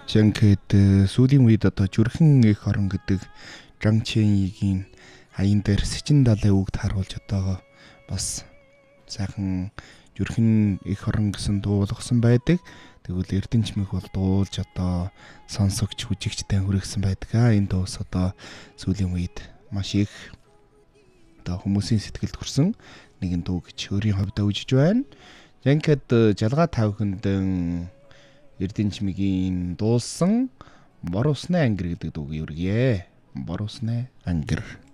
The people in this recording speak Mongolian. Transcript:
Жинхэнэ сүүлийн үед одоо Зүрхэн эх орон гэдэг Жан Чэньигийн хаян дээр Сэчин далай үгд харуулж одоо бас сайхан Зүрхэн эх орон гэсэн дуу болгосон байдаг. Тэгвэл Эрдэнэчмэх бол дуулж одоо сонсогч хүжигчтэй хүргэсэн байдаг. Энэ дуус одоо сүүлийн үед маш их одоо хүмүүсийн сэтгэлд хүрсэн нэгэн дуу гэж өөрийн хувьдаа үзэж байна. Жинхэнэ жалгаа тавхиндэн Эрдэнэчмэгийн дуулсан Бор усны ангир гэдэг дууг юу гэх юм? Бор усны ангир.